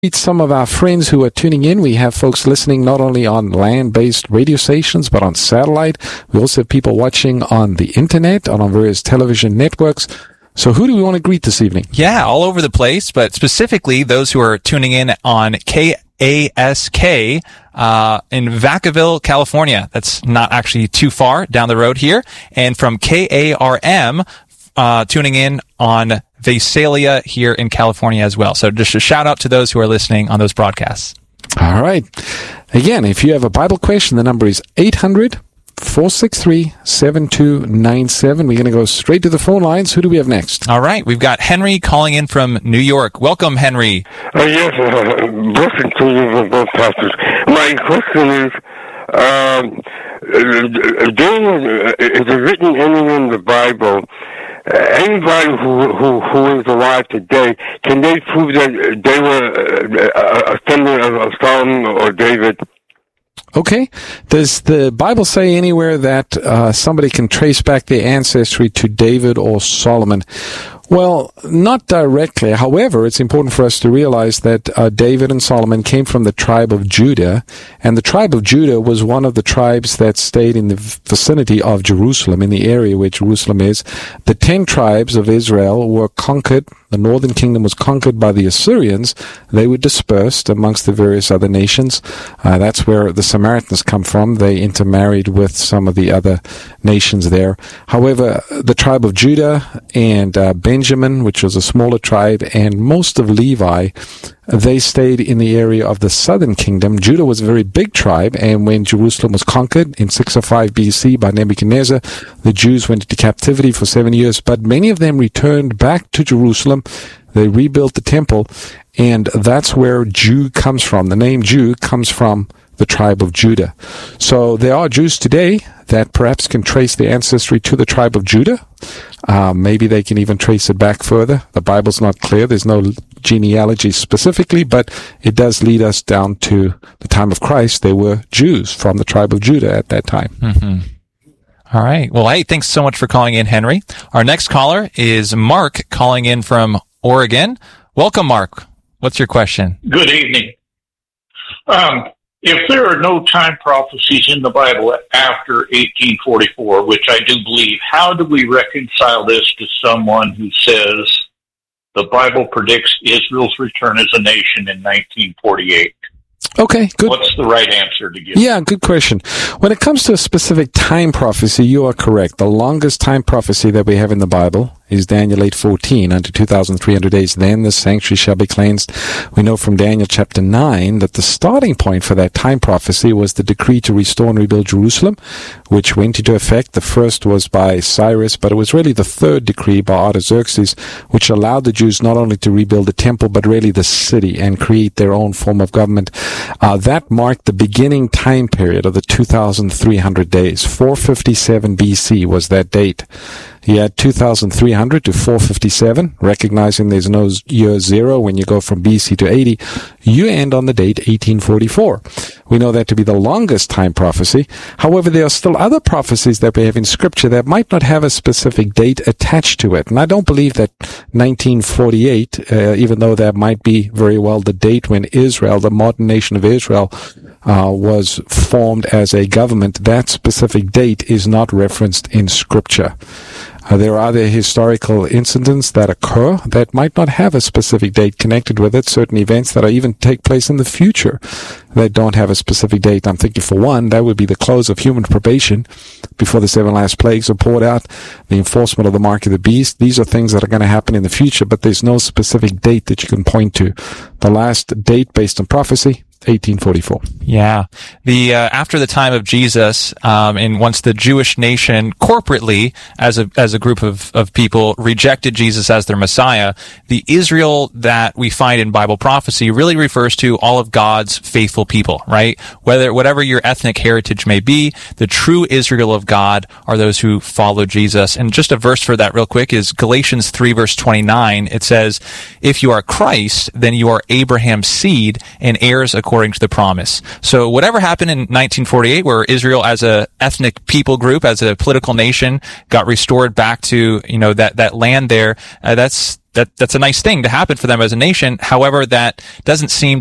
Some of our friends who are tuning in. We have folks listening not only on land-based radio stations, but on satellite. We also have people watching on the internet, on various television networks. So who do we want to greet this evening? Yeah, all over the place, but specifically those who are tuning in on KASK in Vacaville, California. That's not actually too far down the road here. And from KARM, tuning in on Visalia here in California as well. So just a shout out to those who are listening on those broadcasts. All right. Again, if you have a Bible question, the number is 800-463-7297. We're going to go straight to the phone lines. Who do we have next? All right. We've got Henry calling in from New York. Welcome, Henry. Yes, blessings to you, both pastors. My question is, is it written anywhere in the Bible? Anybody who is alive today, can they prove that they were a descendant of Solomon or David? Okay. Does the Bible say anywhere that somebody can trace back their ancestry to David or Solomon? Well, not directly. However, it's important for us to realize that David and Solomon came from the tribe of Judah, and the tribe of Judah was one of the tribes that stayed in the vicinity of Jerusalem, in the area where Jerusalem is. The 10 tribes of Israel were conquered. The northern kingdom was conquered by the Assyrians. They were dispersed amongst the various other nations. That's where the Samaritans come from. They intermarried with some of the other nations there. However, the tribe of Judah and Benjamin, which was a smaller tribe, and most of Levi, they stayed in the area of the southern kingdom. Judah was a very big tribe, and when Jerusalem was conquered in 605 BC by Nebuchadnezzar, the Jews went into captivity for 7 years, but many of them returned back to Jerusalem. They rebuilt the temple, and that's where Jew comes from. The name Jew comes from the tribe of Judah. So there are Jews today that perhaps can trace their ancestry to the tribe of Judah. Maybe they can even trace it back further. The Bible's not clear. There's no genealogy specifically, but it does lead us down to the time of Christ. They were Jews from the tribe of Judah at that time. Mm-hmm. All right. Well, hey, thanks so much for calling in, Henry. Our next caller is Mark calling in from Oregon. Welcome, Mark. What's your question? Good evening. If there are no time prophecies in the Bible after 1844, which I do believe, how do we reconcile this to someone who says the Bible predicts Israel's return as a nation in 1948? Okay, good. What's the right answer to give? Yeah, good question. When it comes to a specific time prophecy, you are correct. The longest time prophecy that we have in the Bible is Daniel 8:14. Unto 2,300 days, then the sanctuary shall be cleansed. We know from Daniel chapter 9 that the starting point for that time prophecy was the decree to restore and rebuild Jerusalem, which went into effect. The first was by Cyrus, but it was really the third decree by Artaxerxes, which allowed the Jews not only to rebuild the temple, but really the city and create their own form of government. That marked the beginning time period of the 2,300 days. 457 BC was that date. You had 2,300 to 457, recognizing there's no year zero when you go from BC to 80. You end on the date 1844. We know that to be the longest time prophecy. However, there are still other prophecies that we have in Scripture that might not have a specific date attached to it. And I don't believe that 1948, even though that might be very well the date when Israel, the modern nation of Israel, was formed as a government, that specific date is not referenced in Scripture. There are other historical incidents that occur that might not have a specific date connected with it, certain events that even take place in the future that don't have a specific date. I'm thinking, for one, that would be the close of human probation before the 7 last plagues are poured out, the enforcement of the mark of the beast. These are things that are going to happen in the future, but there's no specific date that you can point to. The last date based on prophecy, 1844. Yeah. After the time of Jesus, and once the Jewish nation corporately, as a group of people, rejected Jesus as their Messiah, the Israel that we find in Bible prophecy really refers to all of God's faithful people, right? Whatever your ethnic heritage may be, the true Israel of God are those who follow Jesus. And just a verse for that real quick is Galatians 3 verse 29. It says, if you are Christ, then you are Abraham's seed and heirs according to the promise. So whatever happened in 1948, where Israel as a ethnic people group, as a political nation, got restored back to, that land there, that's that's a nice thing to happen for them as a nation. However, that doesn't seem